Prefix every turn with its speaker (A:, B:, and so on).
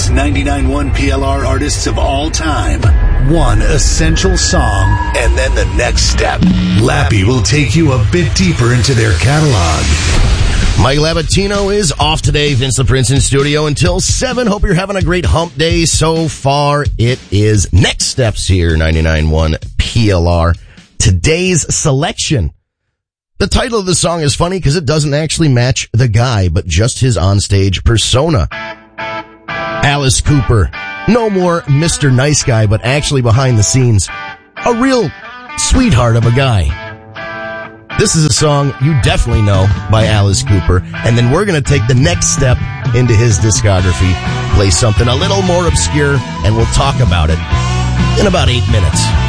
A: greatest 99.1 PLR artists of all time. One essential song, and then the next step. Lappy will take you a bit deeper into their catalog.
B: Mike Labatino is off today. Vince the Prince in studio until 7. Hope you're having a great hump day so far. It is Next Steps here, 99.1 PLR. Today's selection. The title of the song is funny because it doesn't actually match the guy, but just his onstage persona. Alice Cooper. No more Mr. Nice Guy, but actually behind the scenes, a real sweetheart of a guy. This is a song you definitely know by Alice Cooper, and then we're going to take the next step into his discography, play something a little more obscure, and we'll talk about it in about 8 minutes.